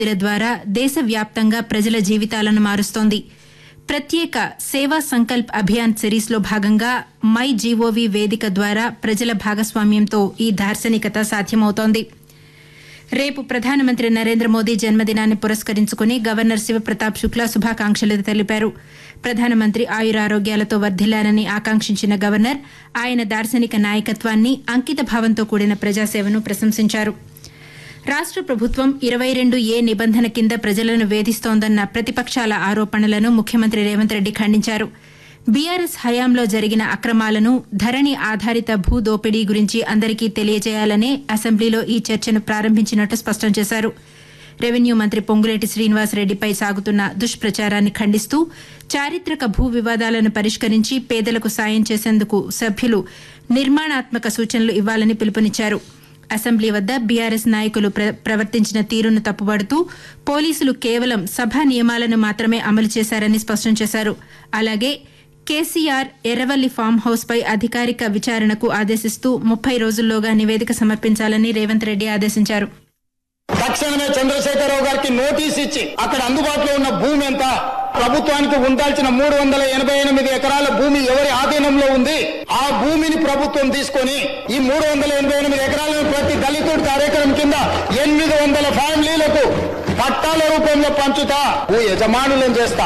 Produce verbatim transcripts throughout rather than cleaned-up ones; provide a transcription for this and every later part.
ద్వారా దేశవ్యాప్తంగా ప్రజల జీవితాలను మారుస్తోంది. ప్రత్యేక సేవా సంకల్ప్ అభియాన్ సిరీస్లో భాగంగా మై జీఓవీ వేదిక ద్వారా ప్రజల భాగస్వామ్యంతో ఈ దార్శనికత సాధ్యమవుతోంది. రేపు ప్రధానమంత్రి నరేంద్ర మోదీ జన్మదినాన్ని పురస్కరించుకుని గవర్నర్ శివప్రతాప్ శుక్లా శుభాకాంక్షలు తెలిపారు. ప్రధానమంత్రి ఆయురారోగ్యాలతో వర్ధిల్లాలని ఆకాంక్షించిన గవర్నర్ ఆయన దార్శనిక నాయకత్వాన్ని, అంకిత భావంతో కూడిన ప్రజాసేవను ప్రశంసించారు. రాష్ట ప్రభుత్వం ఇరవై రెండు ఏ నిబంధన కింద ప్రజలను వేధిస్తోందన్న ప్రతిపక్షాల ఆరోపణలను ముఖ్యమంత్రి రేవంత్ రెడ్డి ఖండించారు. బీఆర్ఎస్ హయాంలో జరిగిన అక్రమాలను, ధరణి ఆధారిత భూ దోపిడీ గురించి అందరికీ తెలియజేయాలనే అసెంబ్లీలో ఈ చర్చను ప్రారంభించినట్టు స్పష్టం చేశారు. రెవెన్యూ మంత్రి పొంగులేటి శ్రీనివాసరెడ్డిపై సాగుతున్న దుష్ప్రచారాన్ని ఖండిస్తూ చారిత్రక భూ వివాదాలను పరిష్కరించి పేదలకు సాయం చేసేందుకు సభ్యులు నిర్మాణాత్మక సూచనలు ఇవ్వాలని పిలుపునిచ్చారు. అసెంబ్లీ వద్ద బీఆర్ఎస్ నాయకులు ప్రవర్తించిన తీరును తప్పుపడుతూ పోలీసులు కేవలం సభా నియమాలను మాత్రమే అమలు చేశారని స్పష్టం చేశారు. అలాగే కేసీఆర్ ఎర్రవల్లి ఫామ్ హౌస్ పై అధికారిక విచారణకు ఆదేశిస్తూ ముప్పై రోజుల్లోగా నివేదిక సమర్పించాలని రేవంత్ రెడ్డి ఆదేశించారు. తక్షణమే చంద్రశేఖరరావు గారికి నోటీస్ ఇచ్చి అక్కడ అందుబాటులో ఉన్న భూమి ఎంత, ప్రభుత్వానికి ఉండాల్సిన మూడు వందల ఎనభై ఎనిమిది ఎకరాల భూమి ఎవరి ఆధీనంలో ఉంది, ఆ భూమిని ప్రభుత్వం తీసుకొని ఈ మూడు వందల ఎనభై ఎనిమిది ఎకరాలను ప్రతి దళితుడి కార్యక్రమం కింద ఎనిమిది వందల ఫ్యామిలీలకు పట్టాల రూపంలో పంచుతా, ఓ యజమానులను చేస్తా.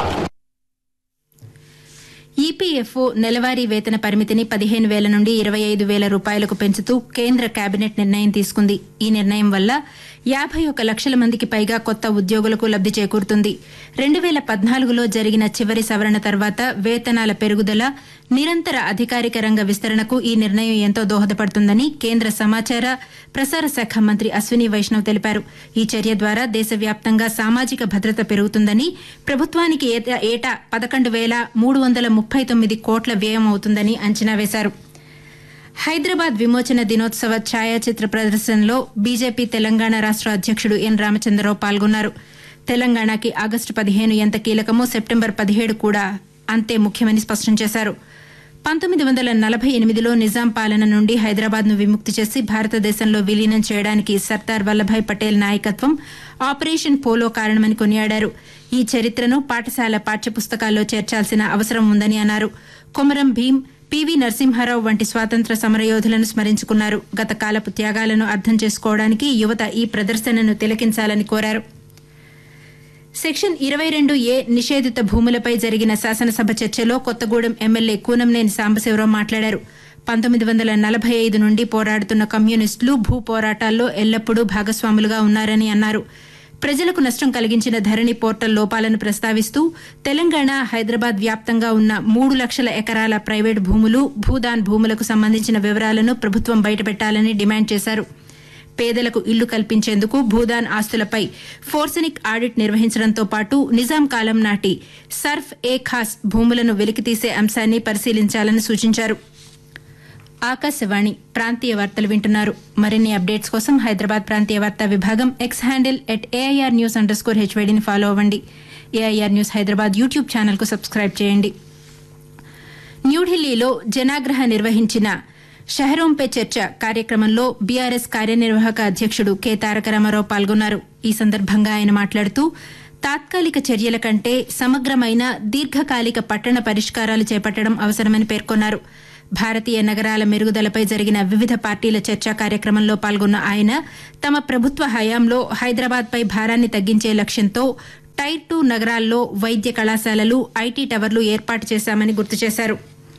ఈపీఎఫ్ఓ నెలవారీ వేతన పరిమితిని పదిహేను వేల నుండి ఇరవై ఐదు వేల రూపాయలకు పెంచుతూ కేంద్ర కేబినెట్ నిర్ణయం తీసుకుంది. ఈ నిర్ణయం వల్ల యాభై ఒక్క లక్షల మందికి పైగా కొత్త ఉద్యోగులకు లబ్ది చేకూరుతుంది. రెండు వేల పద్నాలుగులో జరిగిన చివరి సవరణ తర్వాత వేతనాల పెరుగుదల, నిరంతర అధికారిక రంగ విస్తరణకు ఈ నిర్ణయం ఎంతో దోహదపడుతుందని కేంద్ర సమాచార ప్రసార శాఖ మంత్రి అశ్విని వైష్ణవ్ తెలిపారు. ఈ చర్య ద్వారా దేశవ్యాప్తంగా సామాజిక భద్రత పెరుగుతుందని, ప్రభుత్వానికి ఏటా పదకొండు వేల మూడు వందల ముప్పై తొమ్మిది కోట్ల వ్యయం అవుతుందని అంచనా వేశారు. హైదరాబాద్ విమోచన దినోత్సవ ఛాయాచిత్ర ప్రదర్శనలో బీజేపీ తెలంగాణ రాష్ట అధ్యక్షుడు ఎన్ రామచంద్రరావు పాల్గొన్నారు. తెలంగాణకి ఆగస్టు పదిహేను ఎంత కీలకమో సెప్టెంబర్ పదిహేడు కూడా అంతే ముఖ్యమని స్పష్టం చేశారు. పంతొమ్మిది వందల నలభై ఎనిమిదిలో నిజాం పాలన నుండి హైదరాబాద్ ను విముక్తి చేసి భారతదేశంలో విలీనం చేయడానికి సర్దార్ వల్లభాయ్ పటేల్ నాయకత్వం ఆపరేషన్ పోలో కారణమని కొనియాడారు. ఈ చరిత్రను పాఠశాల పాఠ్యపుస్తకాల్లో చేర్చాల్సిన అవసరం ఉందని అన్నారు. కొమరం భీం, పీవీ నరసింహారావు వంటి స్వాతంత్ర సమరయోధులను స్మరించుకున్నారు. గత కాలపు త్యాగాలను అర్థం చేసుకోవడానికి యువత ఈ ప్రదర్శనను తిలకించాలని కోరారు. సెక్షన్ ఇరవై రెండు ఏ నిషేధిత భూములపై జరిగిన శాసనసభ చర్చలో కొత్తగూడెం ఎమ్మెల్యే కూనంనేని సాంబశివరావు మాట్లాడారు. పంతొమ్మిది వందల నలభై ఐదు నుండి పోరాడుతున్న కమ్యూనిస్టులు భూ పోరాటాల్లో ఎల్లప్పుడూ భాగస్వాములుగా ఉన్నారని అన్నారు. ప్రజలకు నష్టం కలిగించిన ధరణి పోర్టల్ లోపాలను ప్రస్తావిస్తూ తెలంగాణ, హైదరాబాద్ వ్యాప్తంగా ఉన్న మూడు లక్షల ఎకరాల ప్రైవేటు భూములు, భూదాన్ భూములకు సంబంధించిన వివరాలను ప్రభుత్వం బయటపెట్టాలని డిమాండ్ చేశారు. పేదలకు ఇల్లు కల్పించేందుకు భూదాన్ ఆస్తులపై ఫోర్సనిక్ ఆడిట్ నిర్వహించడంతో పాటు నిజాం కాలం నాటి సర్ఫ్ ఏ ఖాస్ భూములను వెలికితీసే అంశాన్ని పరిశీలించాలని సూచించారు. ఆకాశవాణి ప్రాంతీయ వార్తలు వింటున్నారు. మరిన్ని అప్డేట్స్ కోసం హైదరాబాద్ ప్రాంతీయ వార్తా విభాగం X handle at AIR news under score హెచ్వైడీని follow అవ్వండి. AIR news Hyderabad YouTube channel కు సబ్స్క్రైబ్ చేయండి. న్యూఢిల్లీలో జనాగ్రహ నిర్వహించిన షహరోం పే చర్చ కార్యక్రమంలో బీఆర్ఎస్ కార్యనిర్వాహక అధ్యక్షుడు కె తారక రామారావు పాల్గొన్నారు. ఈ సందర్భంగా ఆయన మాట్లాడుతూ తాత్కాలిక చర్యల కంటే సమగ్రమైన దీర్ఘకాలిక పట్టణ పరిష్కారాలు చేపట్టడం అవసరమని పేర్కొన్నారు. భారతీయ నగరాల మెరుగుదలపై జరిగిన వివిధ పార్టీల చర్చా కార్యక్రమంలో పాల్గొన్న ఆయన తమ ప్రభుత్వ హయాంలో హైదరాబాద్పై భారాన్ని తగ్గించే లక్ష్యంతో టైర్ టూ నగరాల్లో వైద్య కళాశాలలు, ఐటీ టవర్లు ఏర్పాటు చేశామని గుర్తు చేశారు.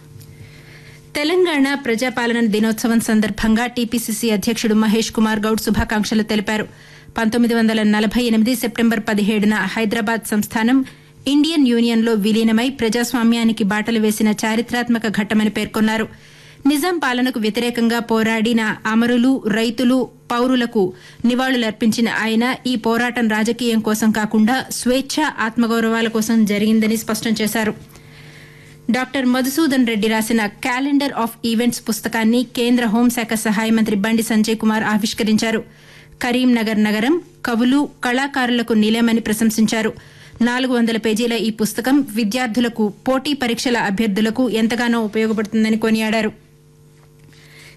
తెలంగాణ ప్రజాపాలన దినోత్సవం సందర్భంగా టీపీసీసీ అధ్యక్షుడు మహేష్ కుమార్ గౌడ్ శుభాకాంక్షలు తెలిపారు. పంతొమ్మిది వందల నలభై ఎనిమిది సెప్టెంబర్ పదిహేడున హైదరాబాద్ సంస్థానం ఇండియన్ యూనియన్లో విలీనమై ప్రజాస్వామ్యానికి బాటలు వేసిన చారిత్రాత్మక ఘట్టమని పేర్కొన్నారు. నిజాం పాలనకు వ్యతిరేకంగా పోరాడిన అమరులు, రైతులు, పౌరులకు నివాళులర్పించిన ఆయన ఈ పోరాటం రాజకీయం కోసం కాకుండా స్వేచ్ఛ, ఆత్మగౌరవాల కోసం జరిగిందని స్పష్టం చేశారు. డాక్టర్ మధుసూదన్ రెడ్డి రాసిన క్యాలెండర్ ఆఫ్ ఈవెంట్స్ పుస్తకాన్ని కేంద్ర హోంశాఖ సహాయ మంత్రి బండి సంజయ్ కుమార్ ఆవిష్కరించారు. కరీంనగర్ నగరం కవులు, కళాకారులకు నిలయమని ప్రశంసించారు. నాలుగు వందల పేజీల ఈ పుస్తకం విద్యార్థులకు, పోటీ పరీక్షల అభ్యర్థులకు ఎంతగానో ఉపయోగపడుతుందని కొనియాడారు.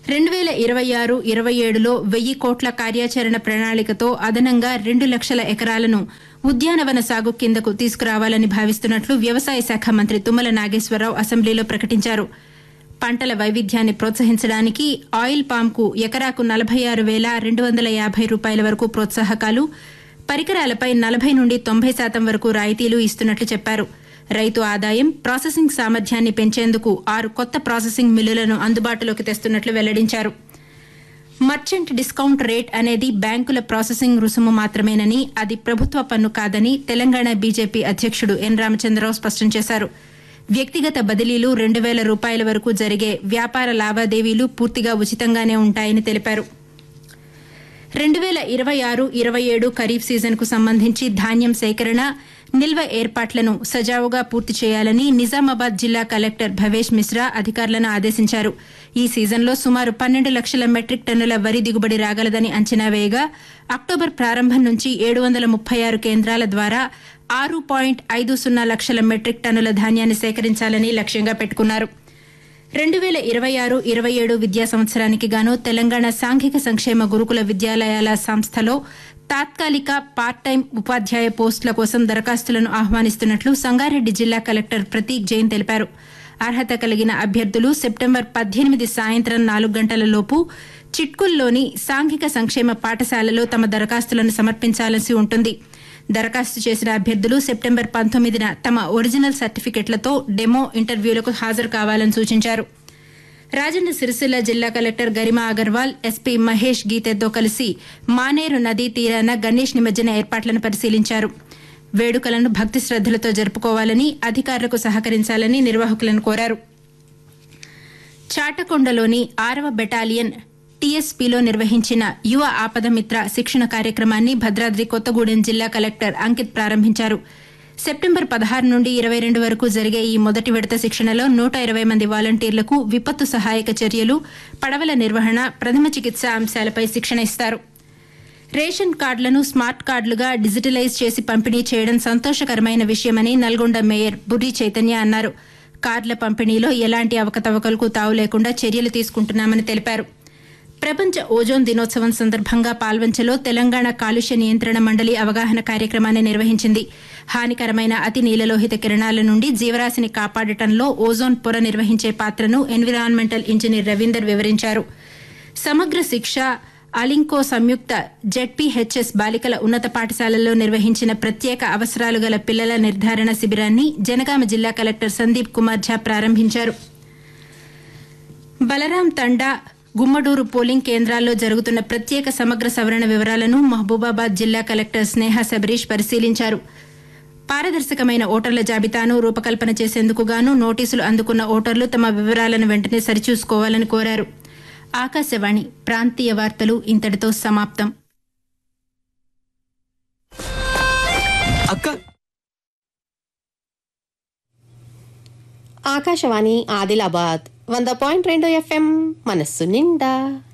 రెండు వేల ఇరవై ఆరు ఇరవై ఏడులో వెయ్యి కోట్ల కార్యాచరణ ప్రణాళికతో అదనంగా రెండు లక్షల ఎకరాలను ఉద్యానవన సాగు కిందకు తీసుకురావాలని భావిస్తున్నట్లు వ్యవసాయ శాఖ మంత్రి తుమ్మల నాగేశ్వరరావు అసెంబ్లీలో ప్రకటించారు. పంటల వైవిధ్యాన్ని ప్రోత్సహించడానికి ఆయిల్ పామ్కు ఎకరాకు నలభై ఆరు వేల రెండు వందల యాభై రూపాయల వరకు ప్రోత్సాహకాలు, పరికరాలపై నలభై నుండి తొంభై శాతం వరకు రాయితీలు ఇస్తున్నట్లు చెప్పారు. రైతు ఆదాయం, ప్రాసెసింగ్ సామర్థ్యాన్ని పెంచేందుకు ఆరు కొత్త ప్రాసెసింగ్ మిల్లులను అందుబాటులోకి తెస్తున్నట్లు వెల్లడించారు. మర్చెంట్ డిస్కౌంట్ రేట్ అనేది బ్యాంకుల ప్రాసెసింగ్ రుసుము మాత్రమేనని, అది ప్రభుత్వ పన్ను కాదని తెలంగాణ బీజేపీ అధ్యక్షుడు ఎన్ రామచంద్రరావు స్పష్టం చేశారు. వ్యక్తిగత బదిలీలు రెండు వేల రూపాయల వరకు జరిగే వ్యాపార లావాదేవీలు పూర్తిగా ఉచితంగానే ఉంటాయని తెలిపారు. రెండు వేల ఇరవై ఆరు ఇరవై ఏడు ఖరీఫ్ సీజన్కు సంబంధించి ధాన్యం సేకరణ, నిల్వ ఏర్పాట్లను సజావుగా పూర్తి చేయాలని నిజామాబాద్ జిల్లా కలెక్టర్ భవేష్ మిశ్రా అధికారులను ఆదేశించారు. ఈ సీజన్లో సుమారు పన్నెండు లక్షల మెట్రిక్ టన్నుల వరి దిగుబడి రాగలదని అంచనా వేయగా అక్టోబర్ ప్రారంభం నుంచి ఏడు వందల ముప్పై ఆరు కేంద్రాల ద్వారా ఆరు పాయింట్ ఐదు సున్నా లక్షల మెట్రిక్ టన్నుల ధాన్యాన్ని సేకరించాలని లక్ష్యంగా పెట్టుకున్నారు. రెండు వేల ఇరవై ఆరు ఇరవై ఏడు విద్యా సంవత్సరానికి గాను తెలంగాణ సాంఘిక సంక్షేమ గురుకుల విద్యాలయాల సంస్థలో తాత్కాలిక పార్ట్ టైం ఉపాధ్యాయ పోస్టుల కోసం దరఖాస్తులను ఆహ్వానిస్తున్నట్లు సంగారెడ్డి జిల్లా కలెక్టర్ ప్రతీక్ జైన్ తెలిపారు. అర్హత కలిగిన అభ్యర్థులు సెప్టెంబర్ పద్దెనిమిది సాయంత్రం నాలుగు గంటల లోపు చిట్కుల్లోని సాంఘిక సంక్షేమ పాఠశాలలో తమ దరఖాస్తులను సమర్పించాల్సి ఉంటుంది. దరఖాస్తు చేసిన అభ్యర్థులు సెప్టెంబర్ పంతొమ్మిదిన తమ ఒరిజినల్ సర్టిఫికెట్లతో డెమో ఇంటర్వ్యూలకు హాజరు కావాలని సూచించారు. రాజన్న సిరిసిల్ల జిల్లా కలెక్టర్ గరిమా అగర్వాల్, ఎస్పీ మహేష్ గీతేతో కలిసి మానేరు నదీ తీరాన గణేష్ నిమజ్జన ఏర్పాట్లను పరిశీలించారు. వేడుకలను భక్తి శ్రద్దలతో జరుపుకోవాలని, అధికారులకు సహకరించాలని నిర్వాహకులను కోరారు. చాటకొండలోని ఆరవ బెటాలియన్ టీఎస్పీలో నిర్వహించిన యువ ఆపదమిత్ర శిక్షణ కార్యక్రమాన్ని భద్రాద్రి కొత్తగూడెం జిల్లా కలెక్టర్ అంకిత్ ప్రారంభించారు. సెప్టెంబర్ పదహారు నుండి ఇరవై రెండు వరకు జరిగే ఈ మొదటి విడత శిక్షణలో నూట ఇరవై మంది వాలంటీర్లకు విపత్తు సహాయక చర్యలు, పడవల నిర్వహణ, ప్రథమ చికిత్స అంశాలపై శిక్షణ ఇస్తారు. రేషన్ కార్డులను స్మార్ట్ కార్డులుగా డిజిటలైజ్ చేసి పంపిణీ చేయడం సంతోషకరమైన విషయమని నల్గొండ మేయర్ బుర్రి చైతన్య అన్నారు. కార్డుల పంపిణీలో ఎలాంటి అవకతవకలకు తావు లేకుండా చర్యలు తీసుకుంటున్నామని తెలిపారు. ప్రపంచ ఓజోన్ దినోత్సవం సందర్భంగా పాల్వంచలో తెలంగాణ కాలుష్య నియంత్రణ మండలి అవగాహన కార్యక్రమాన్ని నిర్వహించింది. హానికరమైన అతి నీలలోహిత కిరణాల నుండి జీవరాశిని కాపాడటంలో ఓజోన్ పొర నిర్వహించే పాత్రను ఎన్విరాన్మెంటల్ ఇంజనీర్ రవీందర్ వివరించారు. సమగ్ర శిక్ష అలింకో సంయుక్త జెడ్పీహెచ్ఎస్ బాలికల ఉన్నత పాఠశాలల్లో నిర్వహించిన ప్రత్యేక అవసరాలు గల పిల్లల నిర్ధారణ శిబిరాన్ని జనగామ జిల్లా కలెక్టర్ సందీప్ కుమార్ ఝా ప్రారంభించారు. బలరాం తండా, గుమ్మడూరు పోలింగ్ కేంద్రాల్లో జరుగుతున్న ప్రత్యేక సమగ్ర సవరణ వివరాలను మహబూబాబాద్ జిల్లా కలెక్టర్ స్నేహ శబరీష్ పరిశీలించారు. పారదర్శకమైన ఓటర్ల జాబితాను రూపకల్పన చేసేందుకు గాను నోటీసులు అందుకున్న ఓటర్లు తమ వివరాలను వెంటనే సరిచూసుకోవాలని కోరారు. ఆకాశవాణి ప్రాంతీయ వార్తలు ఇంతటితో సమాప్తం. ఆకాశవాణి ఆదిలాబాద్ వంద పాయింట్ రెండు ఎఫ్ఎం మనస్సు నిండా.